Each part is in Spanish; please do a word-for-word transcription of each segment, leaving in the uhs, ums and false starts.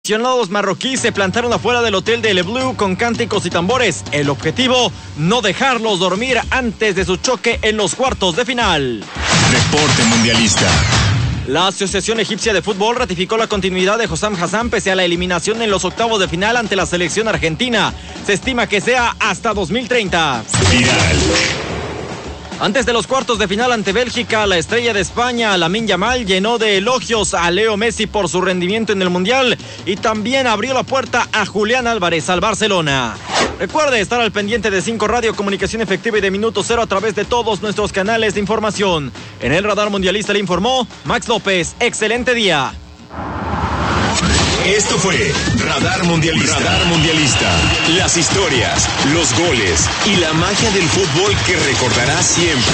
Los marroquíes se plantaron afuera del hotel de Le Bleu con cánticos y tambores. El objetivo, no dejarlos dormir antes de su choque en los cuartos de final. Reporte mundialista. La Asociación Egipcia de Fútbol ratificó la continuidad de Hossam Hassan pese a la eliminación en los octavos de final ante la selección argentina. Se estima que sea hasta dos mil treinta. Viral. Antes de los cuartos de final ante Bélgica, la estrella de España, Lamine Yamal, llenó de elogios a Leo Messi por su rendimiento en el Mundial y también abrió la puerta a Julián Álvarez al Barcelona. Recuerde estar al pendiente de cinco Radio, comunicación efectiva y de Minuto Cero a través de todos nuestros canales de información. En el Radar Mundialista le informó Max López. Excelente día. Esto fue Radar Mundialista. Radar Mundialista. Las historias, los goles y la magia del fútbol que recordarás siempre.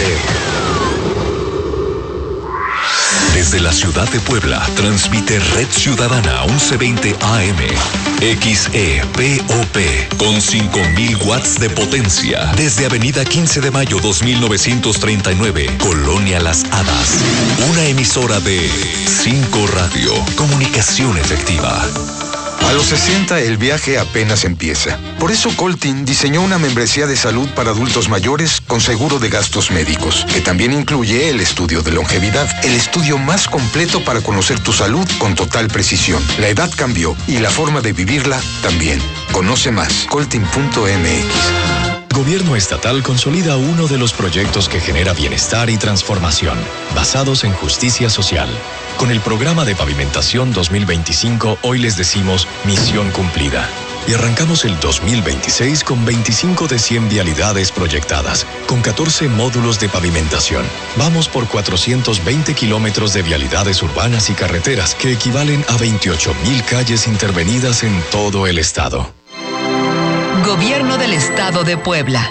Desde la ciudad de Puebla, transmite Red Ciudadana once veinte A M, X E P O P, con cinco mil watts de potencia. Desde Avenida quince de mayo dos mil novecientos treinta y nueve, Colonia Las Hadas. Una emisora de cinco Radio, comunicación efectiva. A los sesenta el viaje apenas empieza. Por eso Coltin diseñó una membresía de salud para adultos mayores con seguro de gastos médicos, que también incluye el estudio de longevidad, el estudio más completo para conocer tu salud con total precisión. La edad cambió y la forma de vivirla también. Conoce más, coltin punto m x. Gobierno estatal consolida uno de los proyectos que genera bienestar y transformación, basados en justicia social. Con el programa de pavimentación dos mil veinticinco, hoy les decimos misión cumplida. Y arrancamos el dos mil veintiséis con veinticinco de cien vialidades proyectadas, con catorce módulos de pavimentación. Vamos por cuatrocientos veinte kilómetros de vialidades urbanas y carreteras, que equivalen a veintiocho mil calles intervenidas en todo el estado. Gobierno del Estado de Puebla.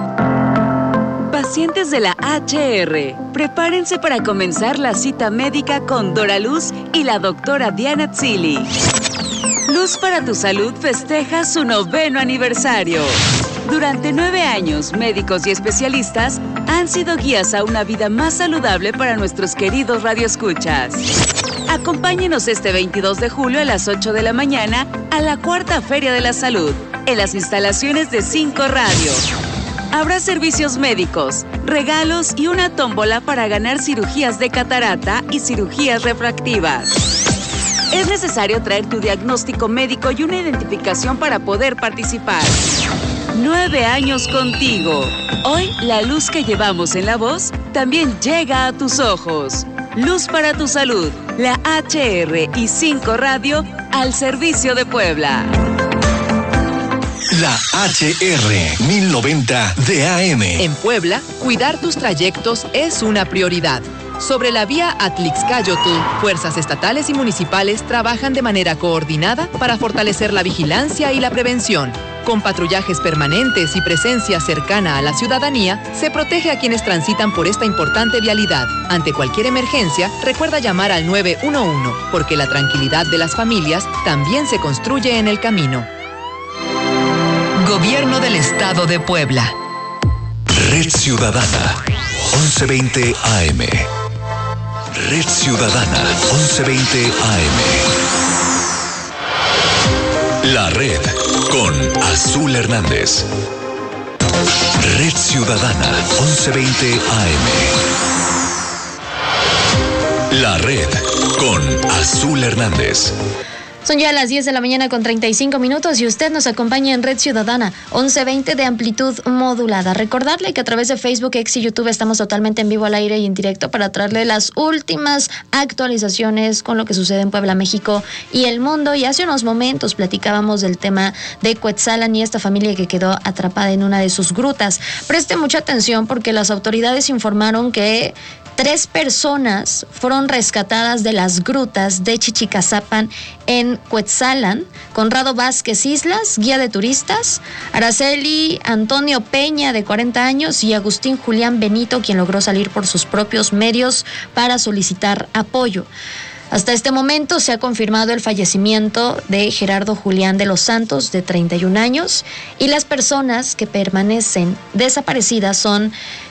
Pacientes de la H R, prepárense para comenzar la cita médica con Dora Luz y la doctora Diana Tzili. Luz para tu Salud festeja su noveno aniversario. Durante nueve años, médicos y especialistas han sido guías a una vida más saludable para nuestros queridos radioescuchas. Acompáñenos este veintidós de julio a las ocho de la mañana a la Cuarta Feria de la Salud, en las instalaciones de cinco Radio. Habrá servicios médicos, regalos y una tómbola para ganar cirugías de catarata y cirugías refractivas. Es necesario traer tu diagnóstico médico y una identificación para poder participar. Nueve años contigo. Hoy, la luz que llevamos en la voz también llega a tus ojos. Luz para tu Salud, la H R y cinco Radio al servicio de Puebla. La H R mil noventa de A M. En Puebla, cuidar tus trayectos es una prioridad. Sobre la vía Atlixcáyotl, fuerzas estatales y municipales trabajan de manera coordinada para fortalecer la vigilancia y la prevención. Con patrullajes permanentes y presencia cercana a la ciudadanía, se protege a quienes transitan por esta importante vialidad. Ante cualquier emergencia, recuerda llamar al nueve uno uno, porque la tranquilidad de las familias también se construye en el camino. Gobierno del Estado de Puebla. Red Ciudadana, once veinte A M. Red Ciudadana, once veinte A M. La Red, con Azul Hernández. Red Ciudadana, once veinte A M. La Red, con Azul Hernández. Son ya las diez de la mañana con treinta y cinco minutos y usted nos acompaña en Red Ciudadana, once veinte de amplitud modulada. Recordarle que a través de Facebook, X y YouTube estamos totalmente en vivo, al aire y en directo para traerle las últimas actualizaciones con lo que sucede en Puebla, México y el mundo. Y hace unos momentos platicábamos del tema de Cuetzalan y esta familia que quedó atrapada en una de sus grutas. Preste mucha atención porque las autoridades informaron que tres personas fueron rescatadas de las grutas de Chichicazapan en Cuetzalan. Conrado Vázquez Islas, guía de turistas, Araceli Antonio Peña, de cuarenta años, y Agustín Julián Benito, quien logró salir por sus propios medios para solicitar apoyo. Hasta este momento se ha confirmado el fallecimiento de Gerardo Julián de los Santos, de treinta y un años, y las personas que permanecen desaparecidas son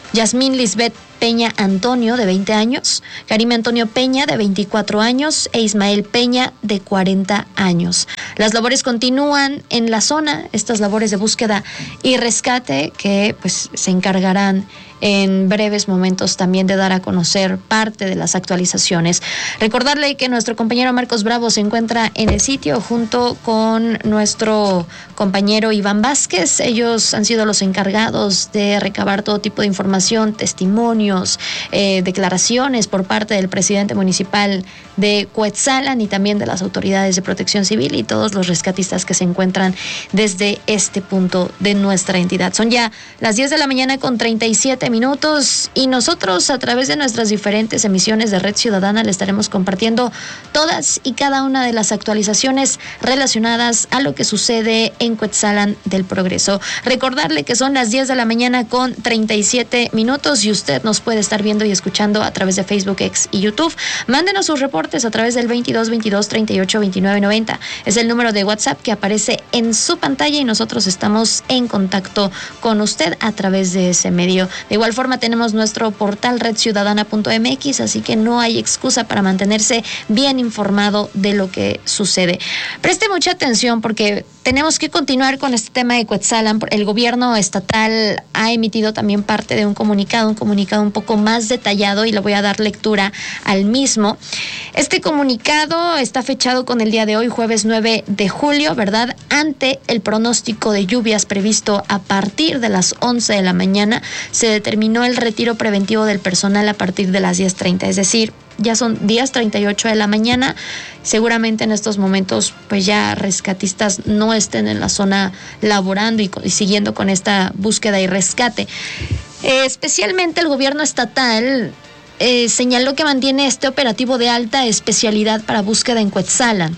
Yasmín Lisbeth Peña Antonio, de veinte años, Karime Antonio Peña, de veinticuatro años, e Ismael Peña, de cuarenta años. Las labores continúan en la zona, estas labores de búsqueda y rescate que pues se encargarán en breves momentos también de dar a conocer parte de las actualizaciones. Recordarle que nuestro compañero Marcos Bravo se encuentra en el sitio junto con nuestro compañero Iván Vázquez. Ellos han sido los encargados de recabar todo tipo de información, testimonios, eh, declaraciones por parte del presidente municipal de Cuetzalan y también de las autoridades de protección civil y todos los rescatistas que se encuentran desde este punto de nuestra entidad. Son ya las diez de la mañana con treinta y siete minutos y nosotros a través de nuestras diferentes emisiones de Red Ciudadana le estaremos compartiendo todas y cada una de las actualizaciones relacionadas a lo que sucede en Cuetzalan del Progreso. Recordarle que son las diez de la mañana con treinta y siete minutos y usted nos puede estar viendo y escuchando a través de Facebook, X y YouTube. Mándenos sus reportes a través del veintidós veintidós treinta y ocho veintinueve noventa. Es el número de WhatsApp que aparece en su pantalla y nosotros estamos en contacto con usted a través de ese medio. De igual forma tenemos nuestro portal red ciudadana punto m x, así que no hay excusa para mantenerse bien informado de lo que sucede. Preste mucha atención porque tenemos que continuar con este tema de Cuetzalan. El gobierno estatal ha emitido también parte de un comunicado, un comunicado un poco más detallado y le voy a dar lectura al mismo. Este comunicado está fechado con el día de hoy, jueves nueve de julio, ¿verdad? Ante el pronóstico de lluvias previsto a partir de las once de la mañana, se determinó el retiro preventivo del personal a partir de las diez treinta, es decir, ya son diez treinta y ocho de la mañana. Seguramente en estos momentos pues ya rescatistas no estén en la zona laborando y, y siguiendo con esta búsqueda y rescate. Eh, especialmente el gobierno estatal eh, señaló que mantiene este operativo de alta especialidad para búsqueda en Cuetzalan.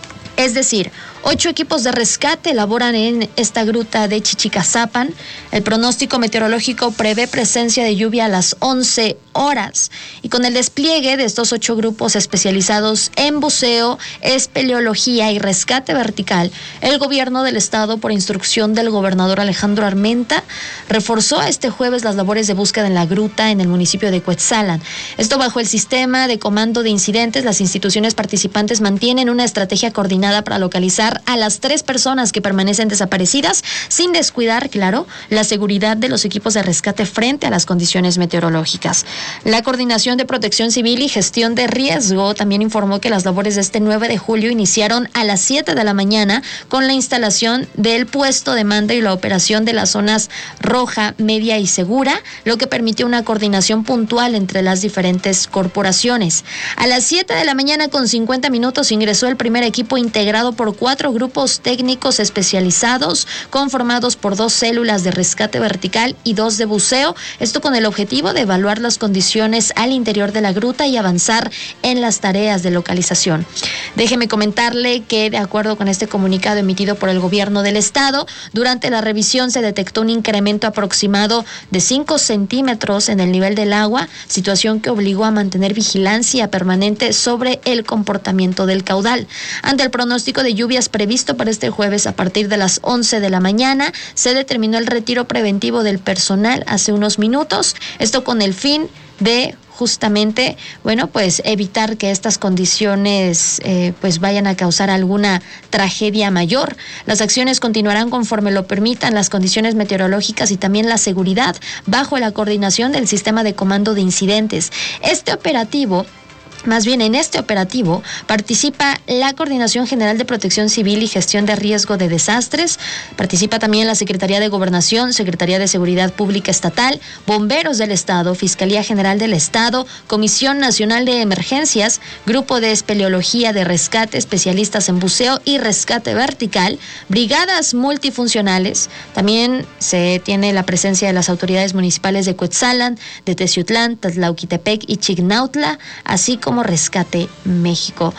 Es decir, ocho equipos de rescate laboran en esta gruta de Chichicazapan. El pronóstico meteorológico prevé presencia de lluvia a las once horas. Y con el despliegue de estos ocho grupos especializados en buceo, espeleología y rescate vertical, el gobierno del estado, por instrucción del gobernador Alejandro Armenta, reforzó este jueves las labores de búsqueda en la gruta en el municipio de Cuetzalan. Esto bajo el sistema de comando de incidentes. Las instituciones participantes mantienen una estrategia coordinada para localizar a las tres personas que permanecen desaparecidas, sin descuidar, claro, la seguridad de los equipos de rescate frente a las condiciones meteorológicas. La Coordinación de Protección Civil y Gestión de Riesgo también informó que las labores de este nueve de julio iniciaron a las siete de la mañana con la instalación del puesto de mando y la operación de las zonas roja, media y segura, lo que permitió una coordinación puntual entre las diferentes corporaciones. A las siete de la mañana con cincuenta minutos ingresó el primer equipo integrado por cuatro grupos técnicos especializados conformados por dos células de rescate vertical y dos de buceo, esto con el objetivo de evaluar las condiciones al interior de la gruta y avanzar en las tareas de localización. Déjeme comentarle que, de acuerdo con este comunicado emitido por el gobierno del estado, durante la revisión se detectó un incremento aproximado de cinco centímetros en el nivel del agua, situación que obligó a mantener vigilancia permanente sobre el comportamiento del caudal. Ante el pronóstico de lluvias previsto para este jueves a partir de las once de la mañana, se determinó el retiro preventivo del personal hace unos minutos, esto con el fin de justamente, bueno, pues evitar que estas condiciones eh, pues vayan a causar alguna tragedia mayor. Las acciones continuarán conforme lo permitan las condiciones meteorológicas y también la seguridad, bajo la coordinación del sistema de comando de incidentes. Este operativo Más bien, en este operativo participa la Coordinación General de Protección Civil y Gestión de Riesgo de Desastres, participa también la Secretaría de Gobernación, Secretaría de Seguridad Pública Estatal, Bomberos del Estado, Fiscalía General del Estado, Comisión Nacional de Emergencias, Grupo de Espeleología de Rescate, especialistas en buceo y rescate vertical, brigadas multifuncionales. También se tiene la presencia de las autoridades municipales de Cuetzalan, de Teciutlán, Tlatlauquitepec y Chignautla, así como como Rescate México.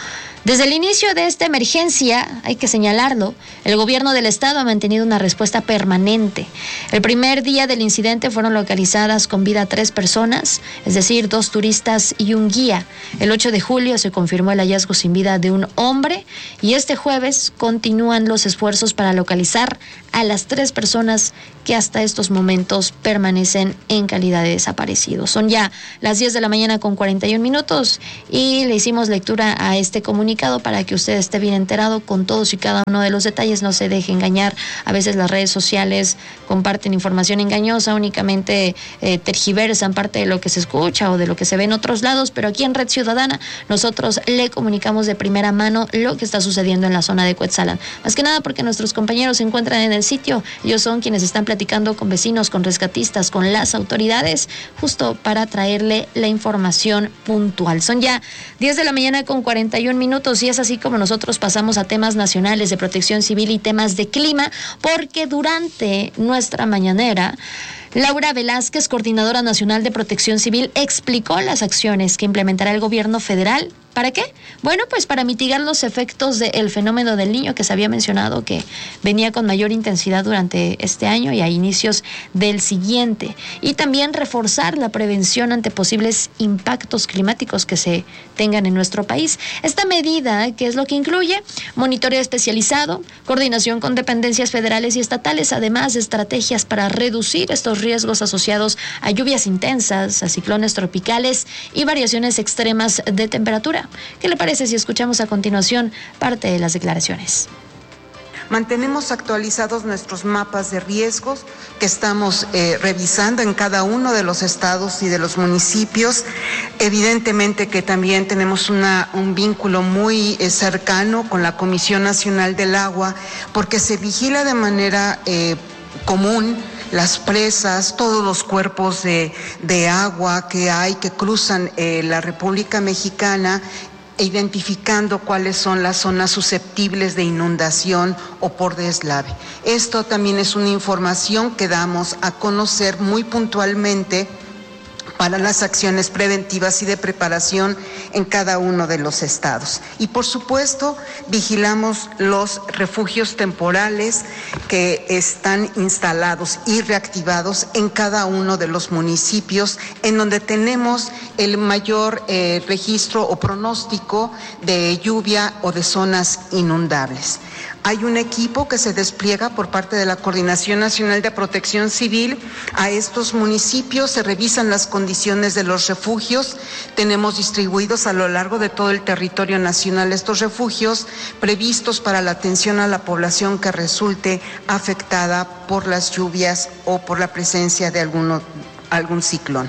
Desde el inicio de esta emergencia, hay que señalarlo, el gobierno del estado ha mantenido una respuesta permanente. El primer día del incidente fueron localizadas con vida tres personas, es decir, dos turistas y un guía. El ocho de julio se confirmó el hallazgo sin vida de un hombre y este jueves continúan los esfuerzos para localizar a las tres personas que hasta estos momentos permanecen en calidad de desaparecidos. Son ya las diez de la mañana con cuarenta y un minutos y le hicimos lectura a este comunicado para que usted esté bien enterado con todos y cada uno de los detalles. No se deje engañar. A veces las redes sociales comparten información engañosa, únicamente eh, tergiversan parte de lo que se escucha o de lo que se ve en otros lados, pero aquí en Red Ciudadana nosotros le comunicamos de primera mano lo que está sucediendo en la zona de Cuetzalan. Más que nada porque nuestros compañeros se encuentran en el sitio. Ellos son quienes están platicando con vecinos, con rescatistas, con las autoridades, justo para traerle la información puntual. Son ya diez de la mañana con cuarenta y un minutos y es así como nosotros pasamos a temas nacionales de protección civil y temas de clima, porque durante nuestra mañanera, Laura Velázquez, coordinadora nacional de protección civil, explicó las acciones que implementará el gobierno federal. ¿Para qué? Bueno, pues para mitigar los efectos del fenómeno del Niño que se había mencionado que venía con mayor intensidad durante este año y a inicios del siguiente. Y también reforzar la prevención ante posibles impactos climáticos que se tengan en nuestro país. Esta medida, ¿qué es lo que incluye? Monitoreo especializado, coordinación con dependencias federales y estatales, además de estrategias para reducir estos riesgos asociados a lluvias intensas, a ciclones tropicales y variaciones extremas de temperatura. ¿Qué le parece si escuchamos a continuación parte de las declaraciones? Mantenemos actualizados nuestros mapas de riesgos que estamos eh, revisando en cada uno de los estados y de los municipios. Evidentemente que también tenemos una, un vínculo muy eh, cercano con la Comisión Nacional del Agua, porque se vigila de manera eh, común las presas, todos los cuerpos de, de agua que hay que cruzan eh, la República Mexicana, identificando cuáles son las zonas susceptibles de inundación o por deslave. Esto también es una información que damos a conocer muy puntualmente para las acciones preventivas y de preparación en cada uno de los estados. Y por supuesto, vigilamos los refugios temporales que están instalados y reactivados en cada uno de los municipios en donde tenemos el mayor eh, registro o pronóstico de lluvia o de zonas inundables. Hay un equipo que se despliega por parte de la Coordinación Nacional de Protección Civil a estos municipios, se revisan las condiciones de los refugios, tenemos distribuidos a lo largo de todo el territorio nacional estos refugios previstos para la atención a la población que resulte afectada por las lluvias o por la presencia de alguno, algún ciclón.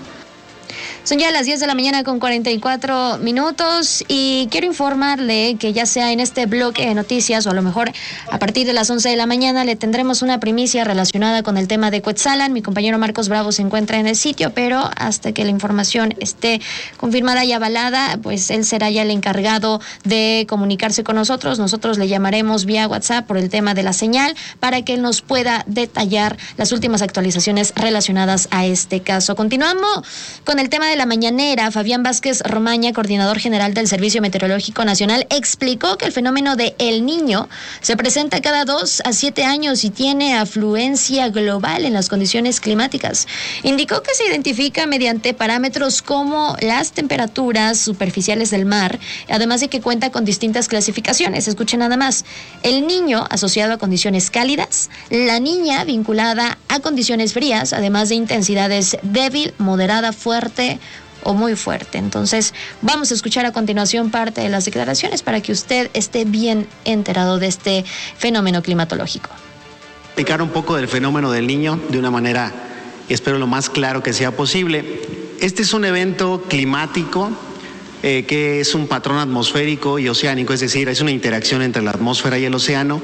Son ya las diez de la mañana con cuarenta y cuatro minutos y quiero informarle que ya sea en este bloque de noticias o a lo mejor a partir de las once de la mañana le tendremos una primicia relacionada con el tema de Cuetzalan. Mi compañero Marcos Bravo se encuentra en el sitio, pero hasta que la información esté confirmada y avalada, pues él será ya el encargado de comunicarse con nosotros. Nosotros le llamaremos vía WhatsApp por el tema de la señal para que él nos pueda detallar las últimas actualizaciones relacionadas a este caso. Continuamos con el tema de la mañanera. Fabián Vázquez Romaña, coordinador general del Servicio Meteorológico Nacional, explicó que el fenómeno de El Niño se presenta cada dos a siete años y tiene afluencia global en las condiciones climáticas. Indicó que se identifica mediante parámetros como las temperaturas superficiales del mar, además de que cuenta con distintas clasificaciones. Escuchen nada más. El Niño asociado a condiciones cálidas, la Niña vinculada a condiciones frías, además de intensidades débil, moderada, fuerte o muy fuerte. Entonces, vamos a escuchar a continuación parte de las declaraciones para que usted esté bien enterado de este fenómeno climatológico. Explicar un poco del fenómeno del Niño de una manera, espero lo más claro que sea posible. Este es un evento climático eh, que es un patrón atmosférico y oceánico, es decir, es una interacción entre la atmósfera y el océano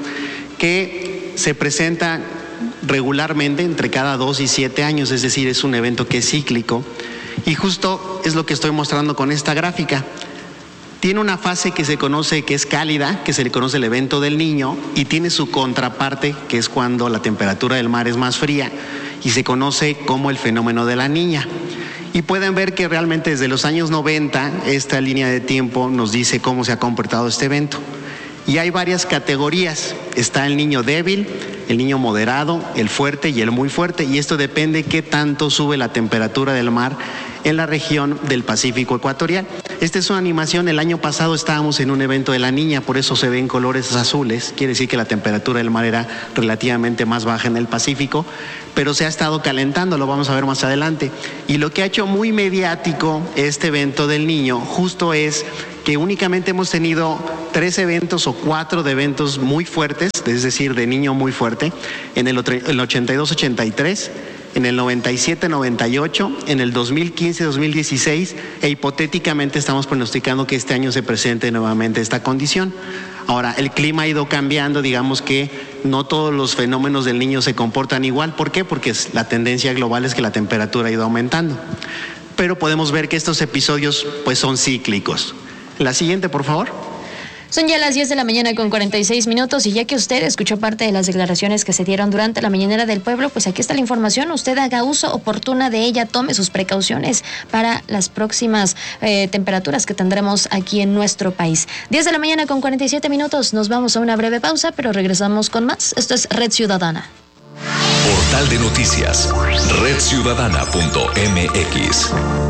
que se presenta regularmente entre cada dos y siete años, es decir, es un evento que es cíclico. Y justo es lo que estoy mostrando con esta gráfica. Tiene una fase que se conoce que es cálida, que se le conoce el evento del Niño, y tiene su contraparte, que es cuando la temperatura del mar es más fría, y se conoce como el fenómeno de la Niña. Y pueden ver que realmente desde los años noventa esta línea de tiempo nos dice cómo se ha comportado este evento. Y hay varias categorías. Está el niño débil, el niño moderado, el fuerte y el muy fuerte. Y esto depende qué tanto sube la temperatura del mar en la región del Pacífico ecuatorial. Esta es una animación. El año pasado estábamos en un evento de la Niña, por eso se ven colores azules. Quiere decir que la temperatura del mar era relativamente más baja en el Pacífico, pero se ha estado calentando, lo vamos a ver más adelante. Y lo que ha hecho muy mediático este evento del niño justo es que únicamente hemos tenido tres eventos o cuatro de eventos muy fuertes, es decir, de niño muy fuerte, en el ochenta y dos ochenta y tres, en el noventa y siete noventa y ocho, en el dos mil quince dos mil dieciséis, e hipotéticamente estamos pronosticando que este año se presente nuevamente esta condición. Ahora, el clima ha ido cambiando, digamos que no todos los fenómenos del niño se comportan igual. ¿Por qué? Porque la tendencia global es que la temperatura ha ido aumentando. Pero podemos ver que estos episodios pues son cíclicos. La siguiente, por favor. Son ya las diez de la mañana con cuarenta y seis minutos y ya que usted escuchó parte de las declaraciones que se dieron durante la mañanera del pueblo, pues aquí está la información. Usted haga uso oportuna de ella, tome sus precauciones para las próximas eh, temperaturas que tendremos aquí en nuestro país. diez de la mañana con cuarenta y siete minutos, nos vamos a una breve pausa, pero regresamos con más. Esto es Red Ciudadana. Portal de noticias, red ciudadana punto m x.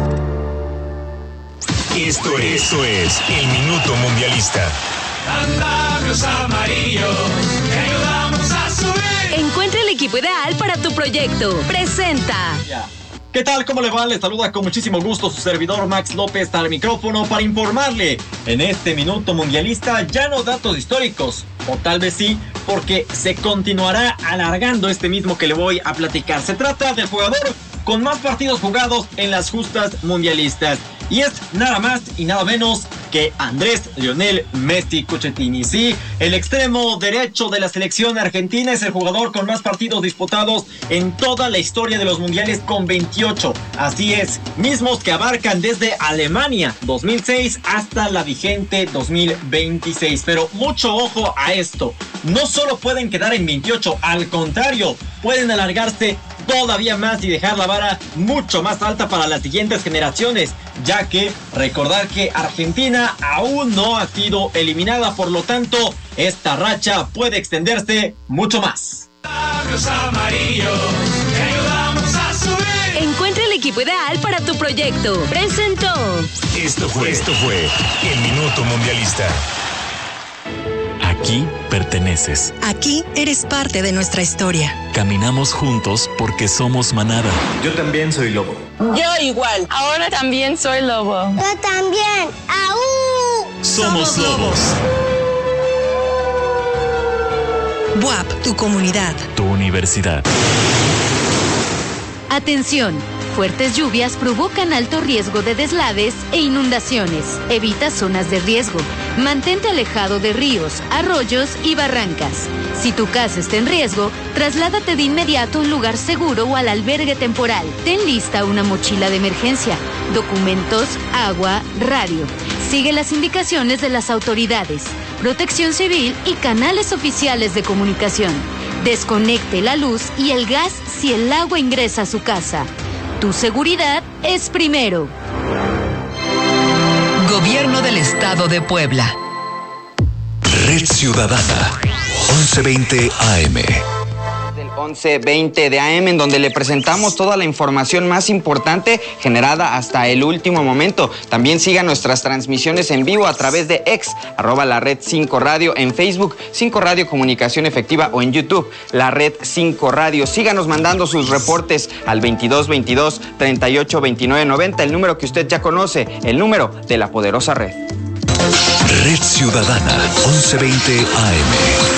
Esto es, esto es el Minuto Mundialista. Andamios amarillos, te ayudamos a subir. Encuentra el equipo ideal para tu proyecto. Presenta. ¿Qué tal? ¿Cómo le va? Le saluda con muchísimo gusto su servidor Max López al micrófono para informarle en este Minuto Mundialista ya no datos históricos, o tal vez sí, porque se continuará alargando este mismo que le voy a platicar. Se trata del jugador con más partidos jugados en las justas mundialistas. Y es nada más y nada menos que Andrés Lionel Messi Cucchettini. Sí, el extremo derecho de la selección argentina es el jugador con más partidos disputados en toda la historia de los mundiales con veintiocho. Así es, mismos que abarcan desde Alemania dos mil seis hasta la vigente dos mil veintiséis. Pero mucho ojo a esto, no solo pueden quedar en veintiocho, al contrario, pueden alargarse todavía más y dejar la vara mucho más alta para las siguientes generaciones, ya que recordar que Argentina aún no ha sido eliminada, por lo tanto esta racha puede extenderse mucho más. Amarillos, te ayudamos a subir. Encuentra el equipo ideal para tu proyecto. Presentó. Esto fue, esto fue el Minuto Mundialista. Aquí perteneces. Aquí eres parte de nuestra historia. Caminamos juntos porque somos manada. Yo también soy lobo. Yo igual. Ahora también soy lobo. Yo también. ¡Aú! Somos lobos. B U A P, tu comunidad. Tu universidad. Atención. Fuertes lluvias provocan alto riesgo de deslaves e inundaciones. Evita zonas de riesgo. Mantente alejado de ríos, arroyos y barrancas. Si tu casa está en riesgo, trasládate de inmediato a un lugar seguro o al albergue temporal. Ten lista una mochila de emergencia, documentos, agua, radio. Sigue las indicaciones de las autoridades, Protección Civil y canales oficiales de comunicación. Desconecte la luz y el gas si el agua ingresa a su casa. Tu seguridad es primero. Gobierno del Estado de Puebla. Red Ciudadana, once veinte A M. Del once veinte de A M, en donde le presentamos toda la información más importante generada hasta el último momento. También siga nuestras transmisiones en vivo a través de X, arroba la red cinco Radio, en Facebook, cinco Radio Comunicación Efectiva, o en YouTube, la red cinco Radio. Síganos mandando sus reportes al veintidós veintidós treinta y ocho veintinueve noventa, el número que usted ya conoce, el número de la poderosa red. Red Ciudadana, once veinte A M.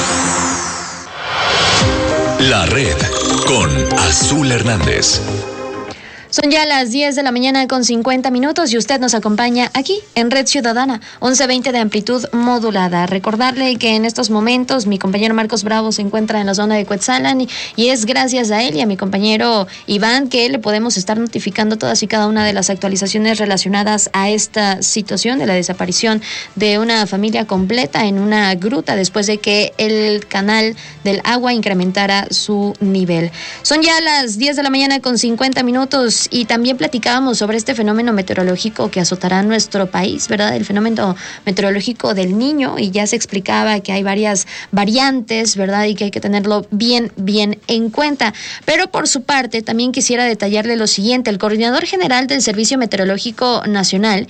La red con Azul Hernández. Son ya las diez de la mañana con cincuenta minutos y usted nos acompaña aquí en Red Ciudadana, once veinte de amplitud modulada. Recordarle que en estos momentos mi compañero Marcos Bravo se encuentra en la zona de Cuetzalan y, y es gracias a él y a mi compañero Iván que le podemos estar notificando todas y cada una de las actualizaciones relacionadas a esta situación de la desaparición de una familia completa en una gruta después de que el canal del agua incrementara su nivel. Son ya las diez de la mañana con cincuenta minutos minutos y también platicábamos sobre este fenómeno meteorológico que azotará nuestro país, ¿verdad? El fenómeno meteorológico del Niño, y ya se explicaba que hay varias variantes, ¿verdad? Y que hay que tenerlo bien, bien en cuenta. Pero por su parte, también quisiera detallarle lo siguiente. El coordinador general del Servicio Meteorológico Nacional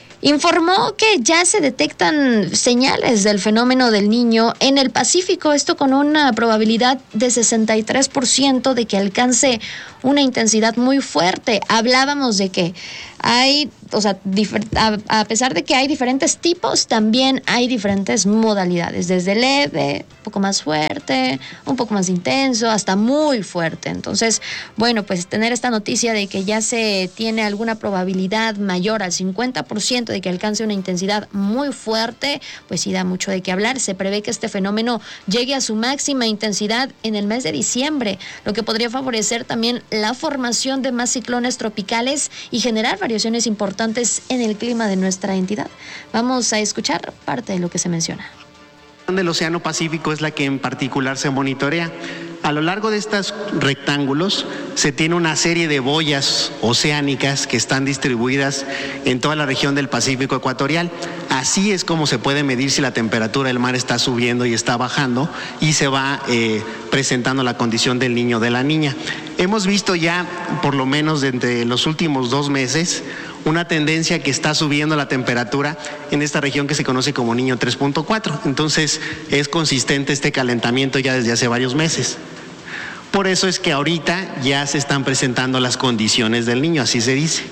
informó que ya se detectan señales del fenómeno del Niño en el Pacífico, esto con una probabilidad de sesenta y tres por ciento de que alcance una intensidad muy fuerte. Hablábamos de que hay, o sea, a, a pesar de que hay diferentes tipos, también hay diferentes modalidades, desde leve, un poco más fuerte, un poco más intenso, hasta muy fuerte. Entonces, bueno, pues tener esta noticia de que ya se tiene alguna probabilidad mayor al cincuenta por ciento de que alcance una intensidad muy fuerte, pues sí da mucho de qué hablar. Se prevé que este fenómeno llegue a su máxima intensidad en el mes de diciembre, lo que podría favorecer también la formación de más ciclones tropicales y generar variaciones importantes en el clima de nuestra entidad. Vamos a escuchar parte de lo que se menciona. Del Océano Pacífico es la que en particular se monitorea. A lo largo de estos rectángulos se tiene una serie de boyas oceánicas que están distribuidas en toda la región del Pacífico ecuatorial. Así es como se puede medir si la temperatura del mar está subiendo y está bajando, y se va eh, presentando la condición del niño o de la niña. Hemos visto ya, por lo menos entre los últimos dos meses, una tendencia que está subiendo la temperatura en esta región que se conoce como Niño tres punto cuatro. Entonces es consistente este calentamiento ya desde hace varios meses. Por eso es que ahorita ya se están presentando las condiciones del niño, así se dice.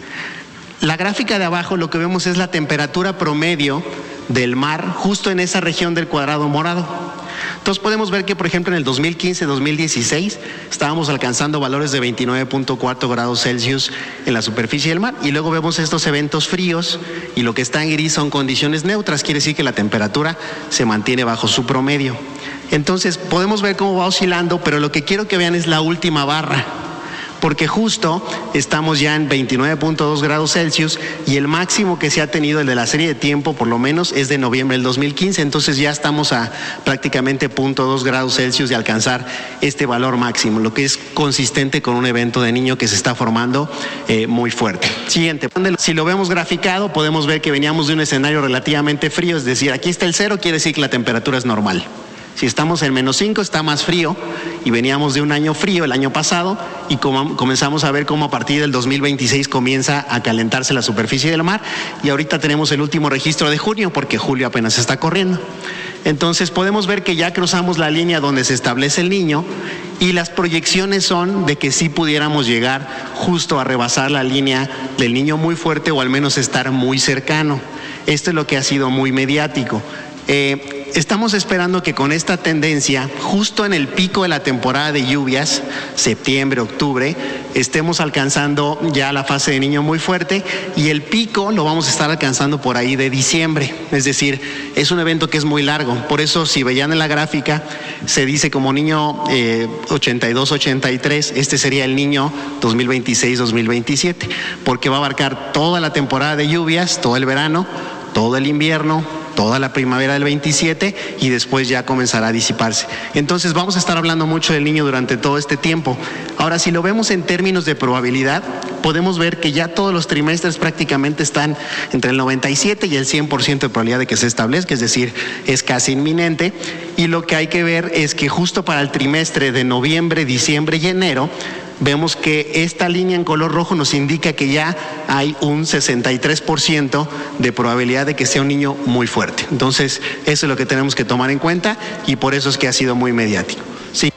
La gráfica de abajo lo que vemos es la temperatura promedio del mar justo en esa región del cuadrado morado. Entonces podemos ver que, por ejemplo, en el dos mil quince dos mil dieciséis estábamos alcanzando valores de veintinueve punto cuatro grados Celsius en la superficie del mar, y luego vemos estos eventos fríos y lo que está en gris son condiciones neutras, quiere decir que la temperatura se mantiene bajo su promedio. Entonces podemos ver cómo va oscilando, pero lo que quiero que vean es la última barra, porque justo estamos ya en veintinueve punto dos grados Celsius y el máximo que se ha tenido, el de la serie de tiempo por lo menos, es de noviembre del dos mil quince, entonces ya estamos a prácticamente cero punto dos grados Celsius de alcanzar este valor máximo, lo que es consistente con un evento de Niño que se está formando eh, muy fuerte. Siguiente, si lo vemos graficado podemos ver que veníamos de un escenario relativamente frío, es decir, aquí está el cero, quiere decir que la temperatura es normal. Si estamos en menos cinco está más frío, y veníamos de un año frío el año pasado, y como comenzamos a ver cómo a partir del dos mil veintiséis comienza a calentarse la superficie del mar, y ahorita tenemos el último registro de junio porque julio apenas está corriendo. Entonces podemos ver que ya cruzamos la línea donde se establece el Niño, y las proyecciones son de que sí pudiéramos llegar justo a rebasar la línea del Niño muy fuerte, o al menos estar muy cercano. Esto es lo que ha sido muy mediático. Eh, Estamos esperando que con esta tendencia, justo en el pico de la temporada de lluvias, septiembre, octubre, estemos alcanzando ya la fase de Niño muy fuerte, y el pico lo vamos a estar alcanzando por ahí de diciembre. Es decir, es un evento que es muy largo. Por eso, si veían en la gráfica, se dice como Niño eh, ochenta y dos ochenta y tres, este sería el Niño dos mil veintiséis dos mil veintisiete, porque va a abarcar toda la temporada de lluvias, todo el verano, todo el invierno, toda la primavera del veintisiete, y después ya comenzará a disiparse. Entonces vamos a estar hablando mucho del Niño durante todo este tiempo. Ahora, si lo vemos en términos de probabilidad, podemos ver que ya todos los trimestres prácticamente están entre el noventa y siete y el cien por ciento de probabilidad de que se establezca, es decir, es casi inminente. Y lo que hay que ver es que justo para el trimestre de noviembre, diciembre y enero, vemos que esta línea en color rojo nos indica que ya hay un sesenta y tres por ciento de probabilidad de que sea un niño muy fuerte. Entonces, eso es lo que tenemos que tomar en cuenta, y por eso es que ha sido muy mediático. Sí.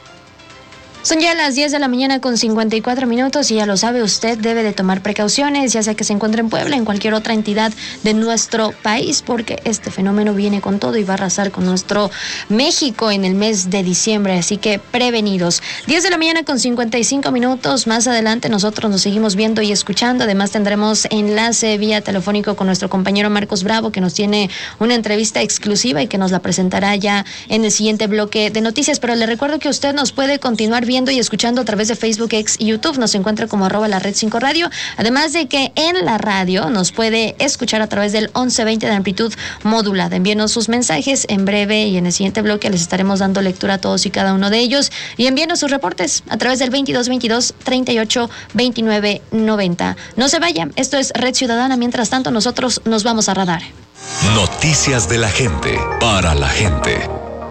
Son ya las diez de la mañana con cincuenta y cuatro minutos, y ya lo sabe, usted debe de tomar precauciones, ya sea que se encuentre en Puebla, en cualquier otra entidad de nuestro país, porque este fenómeno viene con todo y va a arrasar con nuestro México en el mes de diciembre, así que prevenidos. diez de la mañana con cincuenta y cinco minutos, más adelante nosotros nos seguimos viendo y escuchando, además tendremos enlace vía telefónico con nuestro compañero Marcos Bravo, que nos tiene una entrevista exclusiva y que nos la presentará ya en el siguiente bloque de noticias, pero le recuerdo que usted nos puede continuar viendo viendo y escuchando a través de Facebook, X y YouTube. Nos encuentra como arroba la red cinco radio. Además de que en la radio nos puede escuchar a través del once veinte de amplitud modulada. Envíenos sus mensajes en breve y en el siguiente bloque les estaremos dando lectura a todos y cada uno de ellos. Y envíenos sus reportes a través del veintidós veintidós treinta y ocho veintinueve noventa. No se vayan, esto es Red Ciudadana. Mientras tanto, nosotros nos vamos a Radar. Noticias de la gente, para la gente.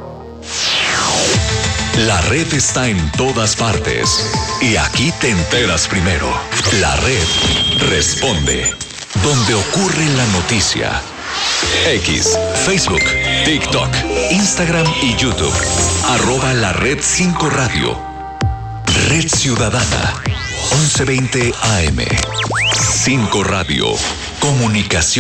La red está en todas partes y aquí te enteras primero. La red responde donde ocurre la noticia. X, Facebook, TikTok, Instagram y YouTube. Arroba la red cinco radio. Red Ciudadana. once veinte A M. cinco Radio. Comunicación.